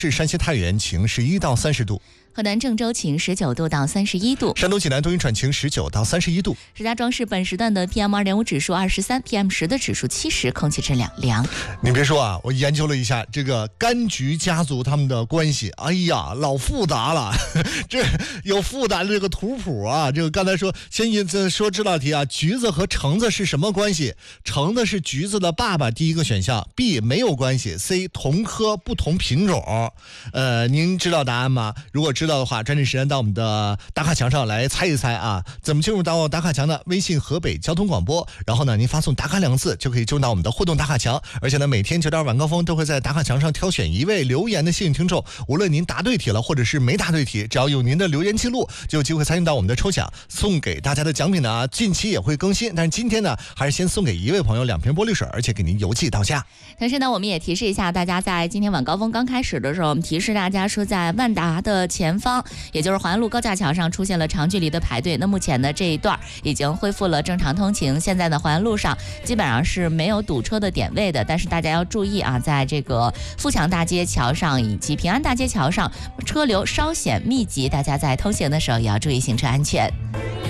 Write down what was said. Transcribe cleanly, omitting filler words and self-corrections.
是山西太原晴11到30度， 河南郑州晴19度到31度， 山东济南多云转晴19到31度。 石家庄市本时段的 PM2.5 指数23 ，PM10 的指数70，空气质量良。 你别说啊，我研究了一下这个柑橘家族他们的关系，哎呀，老复杂了，这有复杂的这个图谱啊。这个刚才说，先说知道题啊，橘子和橙子是什么关系？橙子是橘子的爸爸，第一个选项 B 没有关系 ，C 同科不同品种。您知道答案吗？如果知道的话，抓紧时间到我们的打卡墙上来猜一猜啊！怎么进入到打卡墙呢？微信河北交通广播，然后呢，您发送打卡2个字就可以进入到我们的互动打卡墙。而且呢，每天9点晚高峰都会在打卡墙上挑选一位留言的幸运听众，无论您答对题了或者是没答对题，只要有您的留言记录，就有机会参与到我们的抽奖。送给大家的奖品呢，近期也会更新，但是今天呢，还是先送给一位朋友2瓶玻璃水，而且给您邮寄到家。 同时呢，我们也提示一下大家，在今天晚高峰刚开始的时候，我们提示大家说，在万达的前方，也就是环安路高架桥上出现了长距离的排队。那目前呢，这一段已经恢复了正常通行，现在呢，环安路上基本上是没有堵车的点位的。但是大家要注意啊，在这个富强大街桥上以及平安大街桥上，车流稍显密集，大家在通行的时候也要注意行车安全。